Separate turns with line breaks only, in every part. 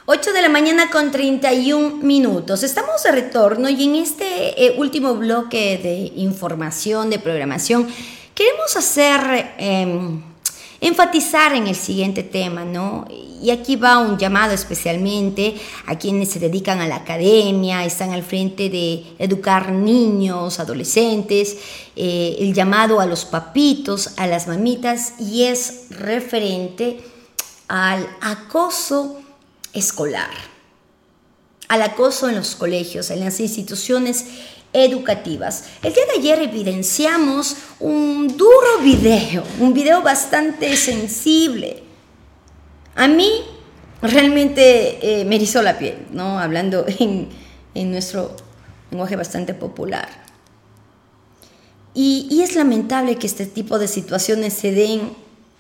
8 de la mañana con 31 minutos. Estamos de retorno y en este último bloque de información, de programación, queremos enfatizar en el siguiente tema, ¿no? Y aquí va un llamado especialmente a quienes se dedican a la academia, están al frente de educar niños, adolescentes, el llamado a los papitos, a las mamitas, y es referente al acoso escolar, al acoso en los colegios, en las instituciones educativas. El día de ayer evidenciamos un duro video, un video bastante sensible. A mí realmente me erizó la piel, ¿no? Hablando en nuestro lenguaje bastante popular. Y es lamentable que este tipo de situaciones se den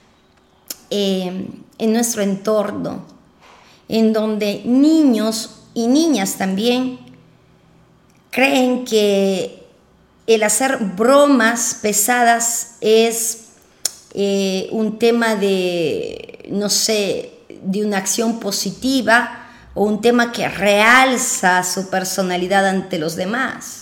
en nuestro entorno, en donde niños y niñas también creen que el hacer bromas pesadas es un tema de, no sé, de una acción positiva o un tema que realza su personalidad ante los demás.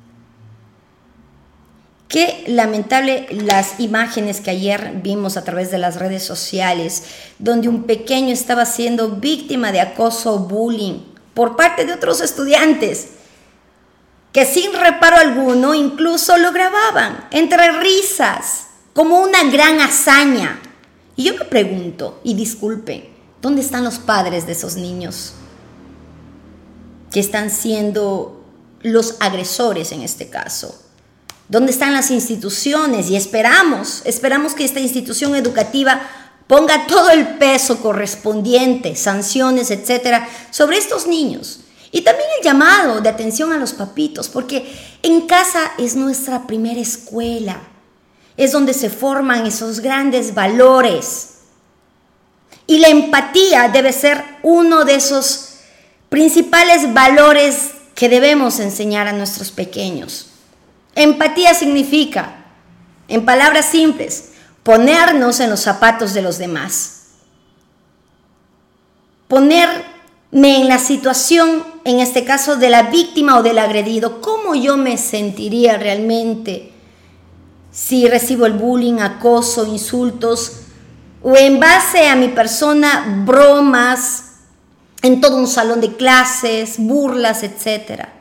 Qué lamentable las imágenes que ayer vimos a través de las redes sociales, donde un pequeño estaba siendo víctima de acoso o bullying por parte de otros estudiantes, que sin reparo alguno incluso lo grababan entre risas, como una gran hazaña. Y yo me pregunto, y disculpen, ¿dónde están los padres de esos niños que están siendo los agresores en este caso? ¿Dónde están las instituciones? Y esperamos que esta institución educativa ponga todo el peso correspondiente, sanciones, etcétera, sobre estos niños. Y también el llamado de atención a los papitos, porque en casa es nuestra primera escuela, es donde se forman esos grandes valores. Y la empatía debe ser uno de esos principales valores que debemos enseñar a nuestros pequeños. Empatía significa, en palabras simples, ponernos en los zapatos de los demás. Ponerme en la situación, en este caso, de la víctima o del agredido. ¿Cómo yo me sentiría realmente si recibo el bullying, acoso, insultos, o en base a mi persona, bromas en todo un salón de clases, burlas, etcétera?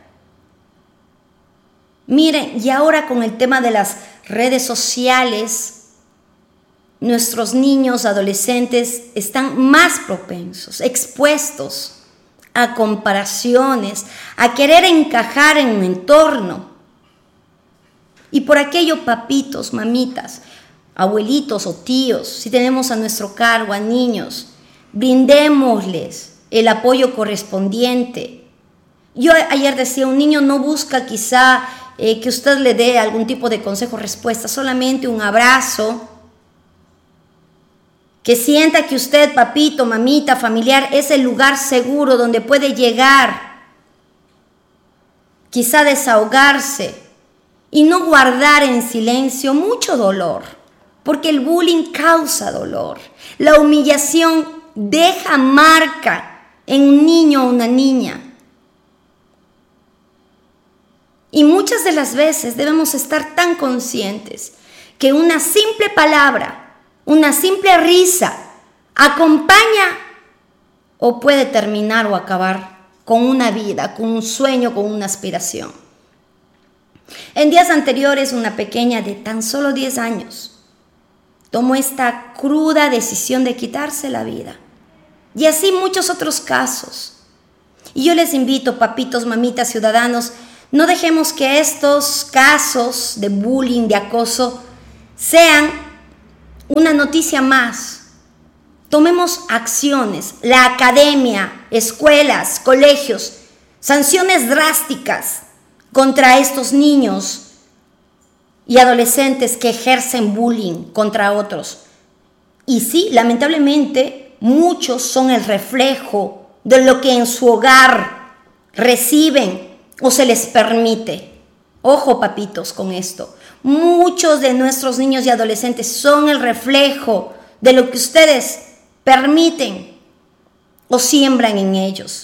Miren, y ahora con el tema de las redes sociales, nuestros niños, adolescentes están más propensos, expuestos a comparaciones, a querer encajar en un entorno. Y por aquello, papitos, mamitas, abuelitos o tíos, si tenemos a nuestro cargo a niños, brindémosles el apoyo correspondiente. Yo ayer decía, un niño no busca quizá que usted le dé algún tipo de consejo o respuesta, solamente un abrazo, que sienta que usted, papito, mamita, familiar, es el lugar seguro donde puede llegar, quizá desahogarse y no guardar en silencio mucho dolor, porque el bullying causa dolor, la humillación deja marca en un niño o una niña. Y muchas de las veces debemos estar tan conscientes que una simple palabra, una simple risa, acompaña o puede terminar o acabar con una vida, con un sueño, con una aspiración. En días anteriores, una pequeña de tan solo 10 años tomó esta cruda decisión de quitarse la vida. Y así muchos otros casos. Y yo les invito, papitos, mamitas, ciudadanos, no dejemos que estos casos de bullying, de acoso, sean una noticia más. Tomemos acciones, la academia, escuelas, colegios, sanciones drásticas contra estos niños y adolescentes que ejercen bullying contra otros. Y sí, lamentablemente, muchos son el reflejo de lo que en su hogar reciben o se les permite. Ojo, papitos, con esto. Muchos de nuestros niños y adolescentes son el reflejo de lo que ustedes permiten o siembran en ellos.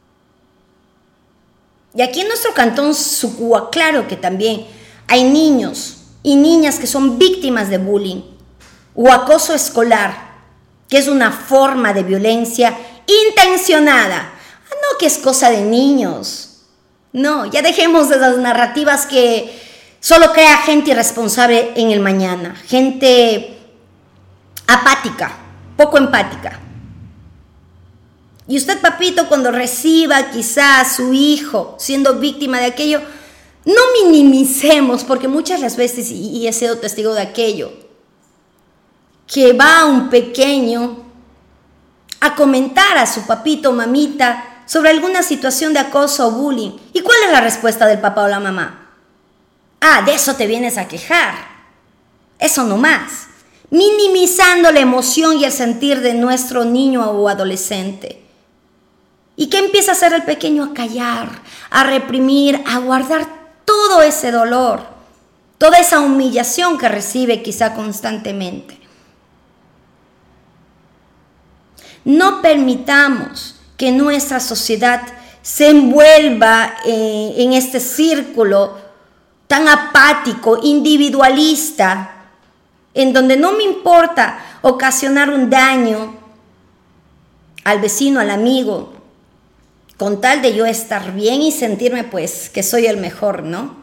Y aquí en nuestro cantón Sucúa, claro que también hay niños y niñas que son víctimas de bullying o acoso escolar, que es una forma de violencia intencionada. No que es cosa de niños. No, ya dejemos de las narrativas que solo crea gente irresponsable en el mañana, gente apática, poco empática. Y usted, papito, cuando reciba quizá a su hijo siendo víctima de aquello, no minimicemos, porque muchas las veces, y he sido testigo de aquello, que va un pequeño a comentar a su papito o mamita sobre alguna situación de acoso o bullying. ¿Y cuál es la respuesta del papá o la mamá? Ah, de eso te vienes a quejar. Eso no más. Minimizando la emoción y el sentir de nuestro niño o adolescente. ¿Y qué empieza a hacer el pequeño? A callar, a reprimir, a guardar todo ese dolor, toda esa humillación que recibe quizá constantemente. No permitamos que nuestra sociedad se envuelva en este círculo tan apático, individualista, en donde no me importa ocasionar un daño al vecino, al amigo, con tal de yo estar bien y sentirme pues que soy el mejor, ¿no?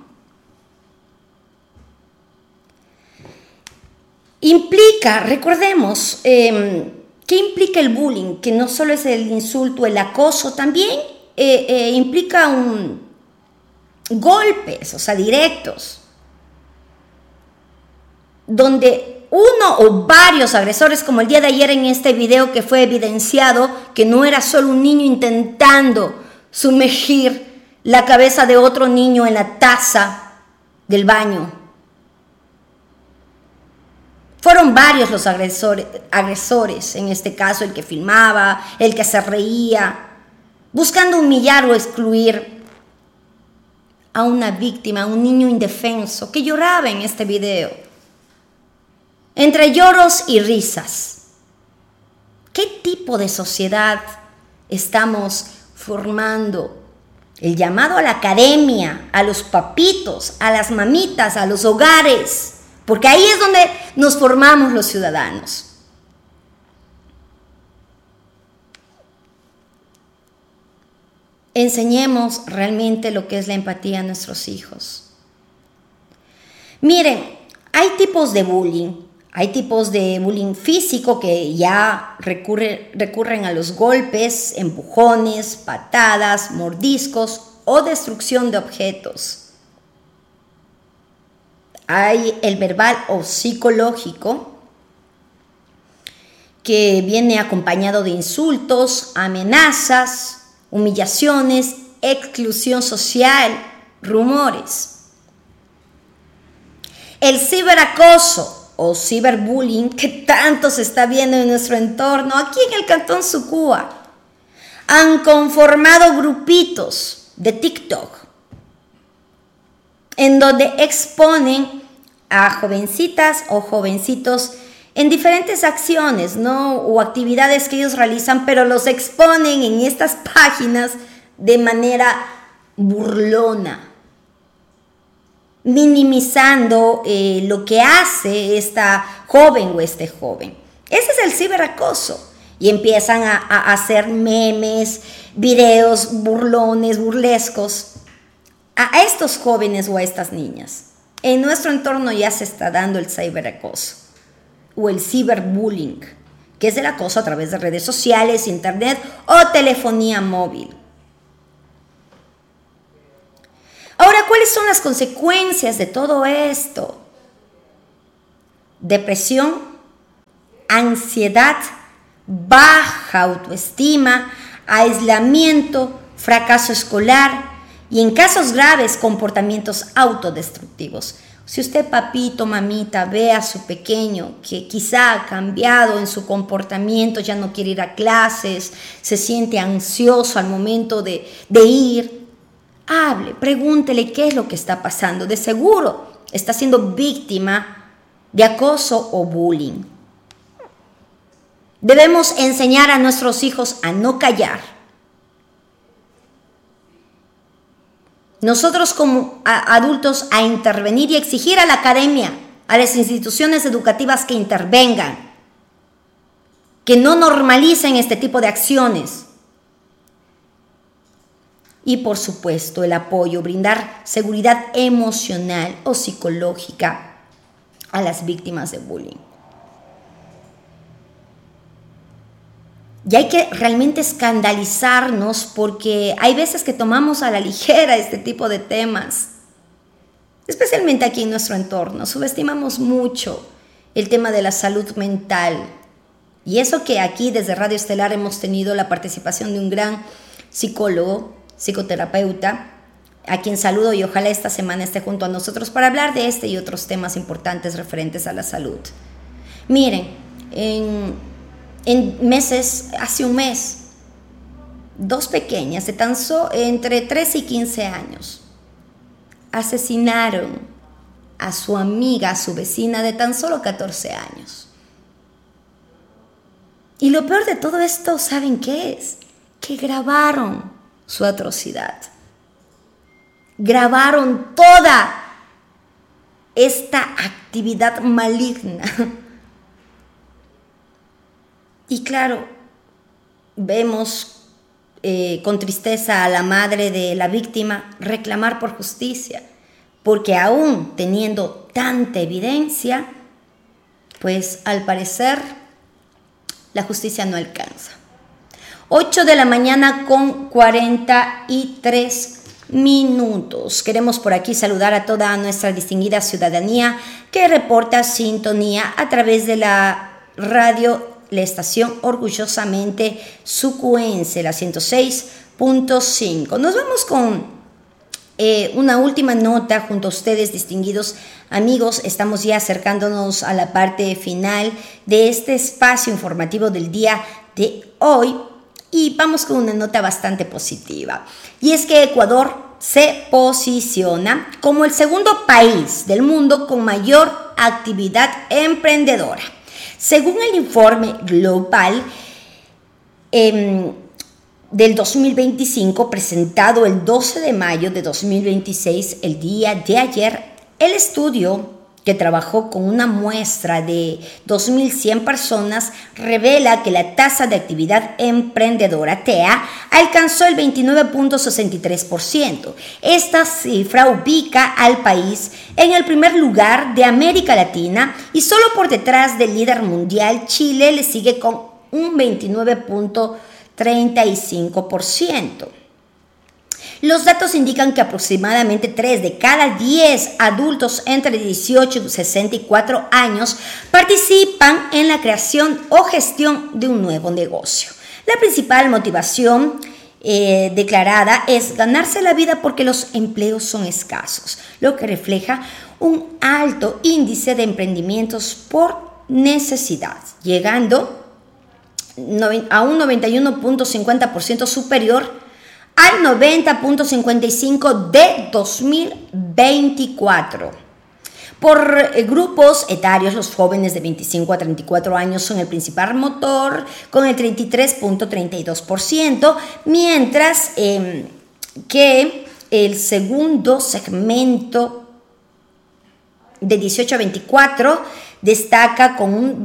Implica, recordemos, ¿qué implica el bullying? Que no solo es el insulto, el acoso, también implica golpes, o sea, directos, donde uno o varios agresores, como el día de ayer en este video que fue evidenciado, que no era solo un niño intentando sumergir la cabeza de otro niño en la taza del baño. Fueron varios los agresores, en este caso el que filmaba, el que se reía, buscando humillar o excluir a una víctima, a un niño indefenso que lloraba en este video. Entre lloros y risas. ¿Qué tipo de sociedad estamos formando? El llamado a la academia, a los papitos, a las mamitas, a los hogares, porque ahí es donde nos formamos los ciudadanos. Enseñemos realmente lo que es la empatía a nuestros hijos. Miren, hay tipos de bullying. Hay tipos de bullying físico que ya recurren a los golpes, empujones, patadas, mordiscos o destrucción de objetos. Hay el verbal o psicológico, que viene acompañado de insultos, amenazas, humillaciones, exclusión social, rumores. El ciberacoso o ciberbullying que tanto se está viendo en nuestro entorno, aquí en el cantón Sucúa, han conformado grupitos de TikTok en donde exponen a jovencitas o jovencitos en diferentes acciones, ¿no? O actividades que ellos realizan, pero los exponen en estas páginas de manera burlona, minimizando lo que hace esta joven o este joven. Ese es el ciberacoso. Y empiezan a hacer memes, videos burlones, burlescos a estos jóvenes o a estas niñas. En nuestro entorno ya se está dando el ciberacoso o el ciberbullying, que es el acoso a través de redes sociales, internet o telefonía móvil. Ahora, ¿cuáles son las consecuencias de todo esto? Depresión, ansiedad, baja autoestima, aislamiento, fracaso escolar y en casos graves comportamientos autodestructivos. Si usted, papito, mamita, ve a su pequeño que quizá ha cambiado en su comportamiento, ya no quiere ir a clases, se siente ansioso al momento de ir, hable, pregúntele qué es lo que está pasando. De seguro está siendo víctima de acoso o bullying. Debemos enseñar a nuestros hijos a no callar. Nosotros como adultos a intervenir y exigir a la academia, a las instituciones educativas que intervengan, que no normalicen este tipo de acciones. Y por supuesto el apoyo, brindar seguridad emocional o psicológica a las víctimas de bullying. Y hay que realmente escandalizarnos porque hay veces que tomamos a la ligera este tipo de temas, especialmente aquí en nuestro entorno. Subestimamos mucho el tema de la salud mental. Y eso que aquí desde Radio Estelar hemos tenido la participación de un gran psicólogo, psicoterapeuta, a quien saludo y ojalá esta semana esté junto a nosotros para hablar de este y otros temas importantes referentes a la salud. Miren, hace un mes, dos pequeñas de entre 13 y 15 años asesinaron a su amiga, a su vecina de tan solo 14 años. Y lo peor de todo esto, ¿saben qué es? Que grabaron su atrocidad. Grabaron toda esta actividad maligna. Y claro, vemos con tristeza a la madre de la víctima reclamar por justicia, porque aún teniendo tanta evidencia, pues al parecer la justicia no alcanza. 8 de la mañana con 43 minutos. Queremos por aquí saludar a toda nuestra distinguida ciudadanía que reporta sintonía a través de la radio, la estación orgullosamente sucuense, la 106.5. Nos vamos con una última nota junto a ustedes, distinguidos amigos. Estamos ya acercándonos a la parte final de este espacio informativo del día de hoy y vamos con una nota bastante positiva. Y es que Ecuador se posiciona como el segundo país del mundo con mayor actividad emprendedora. Según el informe global del 2025 presentado el 12 de mayo de 2026, el día de ayer, el estudio que trabajó con una muestra de 2.100 personas revela que la tasa de actividad emprendedora, TEA, alcanzó el 29.63%. Esta cifra ubica al país en el primer lugar de América Latina y solo por detrás del líder mundial, Chile, le sigue con un 29.35%. Los datos indican que aproximadamente 3 de cada 10 adultos entre 18 y 64 años participan en la creación o gestión de un nuevo negocio. La principal motivación declarada es ganarse la vida porque los empleos son escasos, lo que refleja un alto índice de emprendimientos por necesidad, llegando a un 91.50% superior al 90.55 de 2024. Por grupos etarios, los jóvenes de 25 a 34 años son el principal motor, con el 33.32%, mientras que el segundo segmento de 18 a 24 destaca con un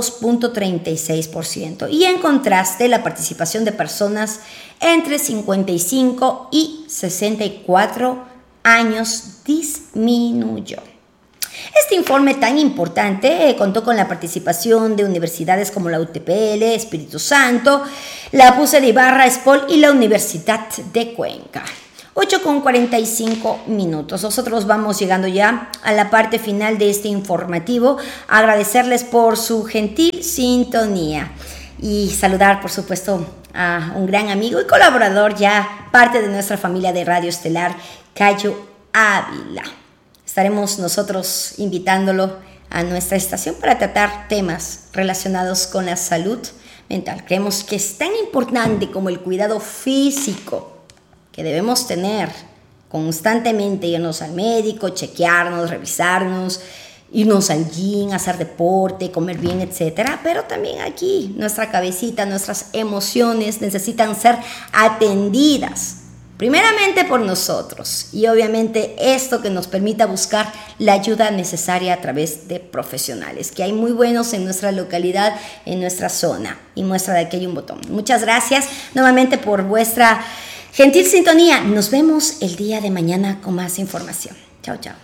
22.36%. Y en contraste, la participación de personas entre 55 y 64 años disminuyó. Este informe tan importante contó con la participación de universidades como la UTPL, Espíritu Santo, la PUCE de Ibarra, SPOL y la Universidad de Cuenca. 8:45 minutos. Nosotros vamos llegando ya a la parte final de este informativo. Agradecerles por su gentil sintonía y saludar, por supuesto, a un gran amigo y colaborador, ya parte de nuestra familia de Radio Estelar, Cayo Ávila. Estaremos nosotros invitándolo a nuestra estación para tratar temas relacionados con la salud mental. Creemos que es tan importante como el cuidado físico que debemos tener constantemente, irnos al médico, chequearnos, revisarnos, irnos al gym, hacer deporte, comer bien, etcétera, pero también aquí nuestra cabecita, nuestras emociones necesitan ser atendidas. Primeramente por nosotros y obviamente esto que nos permita buscar la ayuda necesaria a través de profesionales, que hay muy buenos en nuestra localidad, en nuestra zona. Y muestra de aquí hay un botón. Muchas gracias nuevamente por vuestra gentil sintonía. Nos vemos el día de mañana con más información. Chao, chao.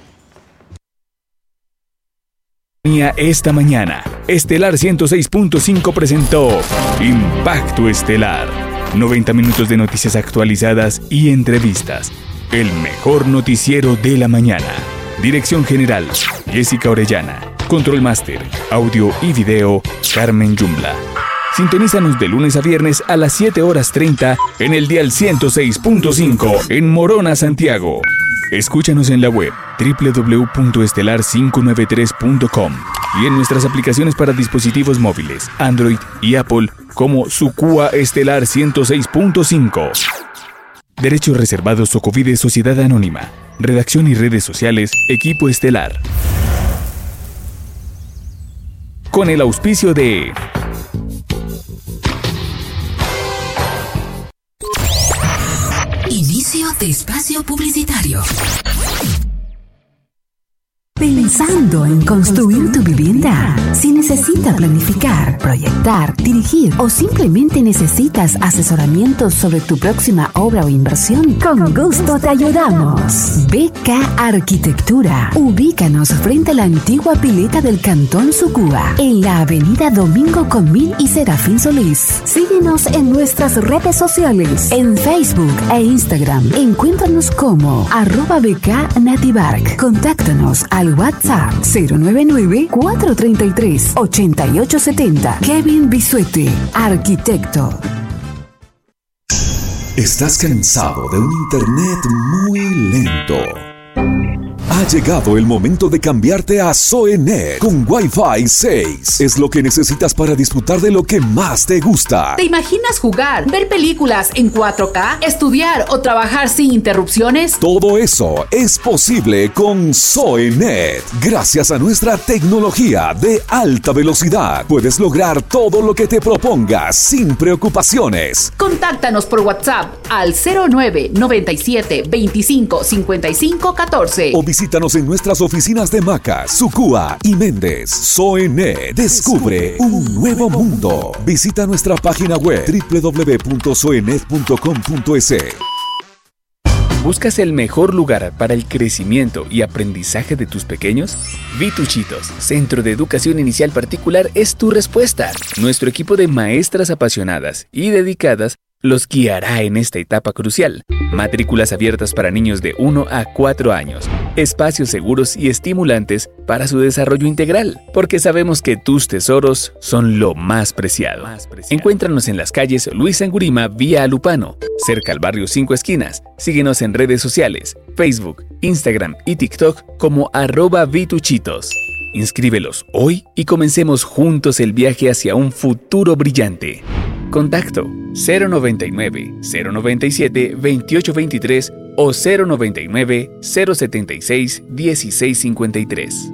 Esta mañana, Estelar 106.5 presentó Impacto Estelar. 90 minutos de noticias actualizadas y entrevistas. El mejor noticiero de la mañana. Dirección General, Jessica Orellana. Control Máster, audio y video, Carmen Yumbla. Sintonízanos de lunes a viernes a las 7:30 en el dial 106.5 en Morona, Santiago. Escúchanos en la web www.estelar593.com y en nuestras aplicaciones para dispositivos móviles, Android y Apple como Sucúa Estelar 106.5. Derechos reservados Socovide Sociedad Anónima. Redacción y redes sociales, Equipo Estelar. Con el auspicio de...
Inicio de espacio publicitario. Pensando en construir tu vivienda. Si necesitas planificar, proyectar, dirigir o simplemente necesitas asesoramiento sobre tu próxima obra o inversión, con gusto te ayudamos. BK Arquitectura. Ubícanos frente a la antigua pileta del Cantón Sucúa, en la avenida Domingo Comín y Serafín Solís. Síguenos en nuestras redes sociales, en Facebook e Instagram. Encuéntranos como @BK Nativark. Contáctanos al WhatsApp 099-433-8870. Kevin Bisuete, arquitecto.
¿Estás cansado de un internet muy lento? Ha llegado el momento de cambiarte a Zoenet con Wi-Fi 6. Es lo que necesitas para disfrutar de lo que más te gusta.
¿Te imaginas jugar, ver películas en 4K, estudiar o trabajar sin interrupciones?
Todo eso es posible con Zoenet. Gracias a nuestra tecnología de alta velocidad, puedes lograr todo lo que te propongas sin preocupaciones.
Contáctanos por WhatsApp al 09 97 25 55 14.
O visítanos en nuestras oficinas de Macas, Sucúa y Méndez. Zoenet. Descubre un nuevo mundo. Visita nuestra página web www.zoenet.com.es.
¿Buscas el mejor lugar para el crecimiento y aprendizaje de tus pequeños? Vituchitos, Centro de Educación Inicial Particular, es tu respuesta. Nuestro equipo de maestras apasionadas y dedicadas los guiará en esta etapa crucial. Matrículas abiertas para niños de 1 a 4 años. Espacios seguros y estimulantes para su desarrollo integral, porque sabemos que tus tesoros son lo más preciado. Encuéntranos en las calles Luis Angurima vía Alupano, cerca al barrio 5 Esquinas. Síguenos en redes sociales, Facebook, Instagram y TikTok como @Vituchitos. Inscríbelos hoy y comencemos juntos el viaje hacia un futuro brillante. Contacto 099 097 2823 o 099 076 1653.